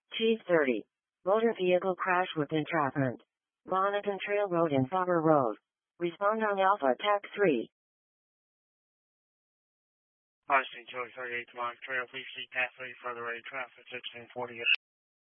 Cheese 30. Motor vehicle crash with entrapment. Monacan Trail Road and Faber Road. Respond on Alpha TAC 3. Austin, Joey 38 to Monacan Trail. Please see path 3 further rate traffic 1648.